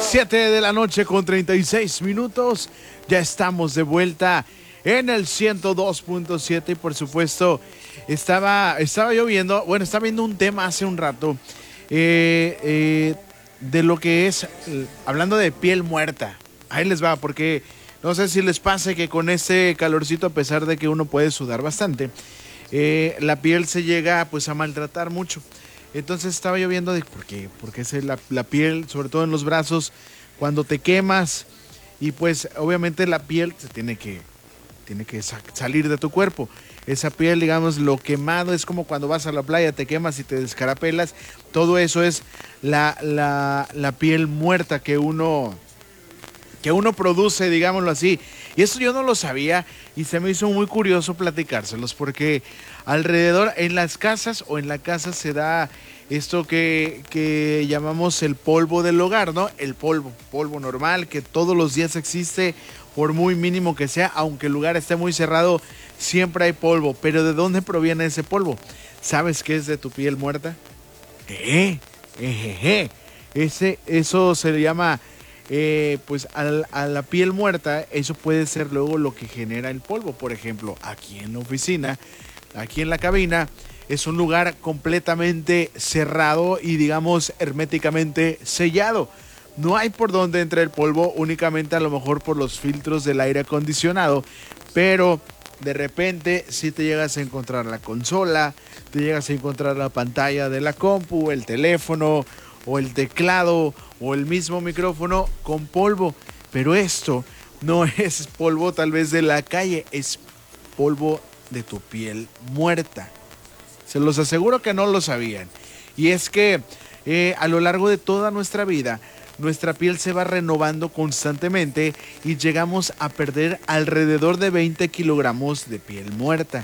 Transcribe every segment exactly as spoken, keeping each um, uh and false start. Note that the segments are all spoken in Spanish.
siete de la noche con treinta y seis minutos. Ya estamos de vuelta en el ciento dos punto siete y por supuesto estaba, estaba yo viendo, bueno, estaba viendo un tema hace un rato eh, eh, de lo que es, eh, hablando de piel muerta. Ahí les va, porque no sé si les pasa que con ese calorcito, a pesar de que uno puede sudar bastante, eh, la piel se llega pues a maltratar mucho. Entonces estaba yo viendo de por qué, porque es la, la piel, sobre todo en los brazos, cuando te quemas y pues obviamente la piel se tiene que, tiene que sa- salir de tu cuerpo. Esa piel, digamos, lo quemado es como cuando vas a la playa, te quemas y te descarapelas. Todo eso es la, la, la piel muerta que uno, que uno produce, digámoslo así. Y eso yo no lo sabía y se me hizo muy curioso platicárselos porque alrededor, en las casas o en la casa se da esto que, que llamamos el polvo del hogar, ¿no? El polvo, polvo normal que todos los días existe, por muy mínimo que sea, aunque el lugar esté muy cerrado, siempre hay polvo. Pero ¿de dónde proviene ese polvo? ¿Sabes qué es de tu piel muerta? ¿Eh? Ejeje. Ese, eso se le llama... Eh, pues a la, a la piel muerta, eso puede ser luego lo que genera el polvo. Por ejemplo, aquí en la oficina, aquí en la cabina, es un lugar completamente cerrado y digamos herméticamente sellado. No hay por dónde entre el polvo, únicamente a lo mejor por los filtros del aire acondicionado, pero de repente si te llegas a encontrar la consola, te llegas a encontrar la pantalla de la compu, el teléfono o el teclado o el mismo micrófono con polvo. Pero esto no es polvo tal vez de la calle, es polvo de tu piel muerta. Se los aseguro que no lo sabían. Y es que eh, a lo largo de toda nuestra vida, nuestra piel se va renovando constantemente y llegamos a perder alrededor de veinte kilogramos de piel muerta.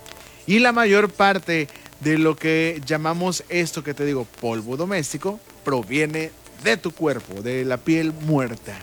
Y la mayor parte de lo que llamamos esto que te digo, polvo doméstico, proviene de tu cuerpo, de la piel muerta.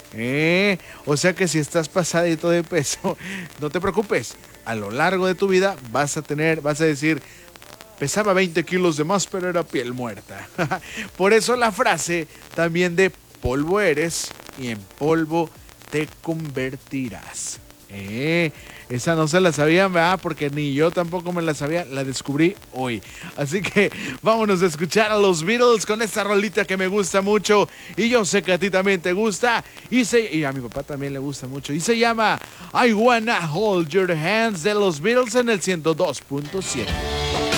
¿Eh? O sea que si estás pasadito de peso, no te preocupes. A lo largo de tu vida vas a tener, vas a decir, pesaba veinte kilos de más, pero era piel muerta. Por eso la frase también de polvo eres y en polvo te convertirás. Eh, esa no se la sabían, ¿verdad? Porque ni yo tampoco me la sabía, la descubrí hoy. Así que vámonos a escuchar a los Beatles con esta rolita que me gusta mucho y yo sé que a ti también te gusta y, se, y a mi papá también le gusta mucho y se llama I Wanna Hold Your Hands de los Beatles en el ciento dos punto siete.